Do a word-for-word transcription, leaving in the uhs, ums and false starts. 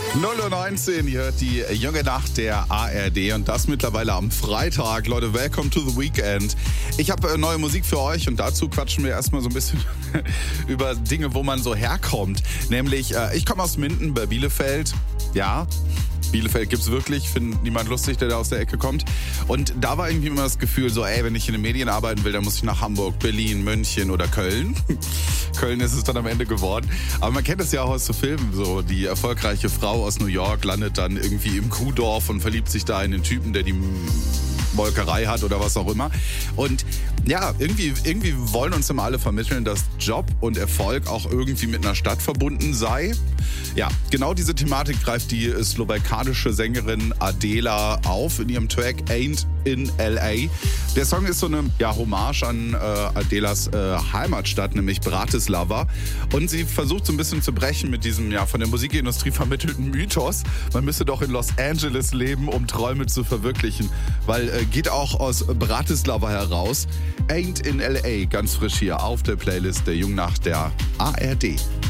null Uhr neunzehn, ihr hört die junge Nacht der A R D und das mittlerweile am Freitag. Leute, welcome to the weekend. Ich habe äh, neue Musik für euch und dazu quatschen wir erstmal so ein bisschen über Dinge, wo man so herkommt. Nämlich, äh, ich komme aus Minden bei Bielefeld, ja. Bielefeld gibt's wirklich, findet niemand lustig, der da aus der Ecke kommt. Und da war irgendwie immer das Gefühl so, ey, wenn ich in den Medien arbeiten will, dann muss ich nach Hamburg, Berlin, München oder Köln. Köln ist es dann am Ende geworden. Aber man kennt es ja auch aus so Filmen, so die erfolgreiche Frau aus New York landet dann irgendwie im Kuhdorf und verliebt sich da in den Typen, der die Molkerei hat oder was auch immer. Und ja, irgendwie, irgendwie wollen uns immer alle vermitteln, dass Job und Erfolg auch irgendwie mit einer Stadt verbunden sei. Ja, genau diese Thematik greift die slowakische Sängerin Adela auf in ihrem Track Ain't in L A. Der Song ist so eine ja, Hommage an äh, Adelas äh, Heimatstadt, nämlich Bratislava. Und sie versucht so ein bisschen zu brechen mit diesem ja von der Musikindustrie vermittelten Mythos. Man müsse doch in Los Angeles leben, um Träume zu verwirklichen. Weil äh, geht auch aus Bratislava heraus. Ain't in L A, ganz frisch hier auf der Playlist der Jungnacht der A R D.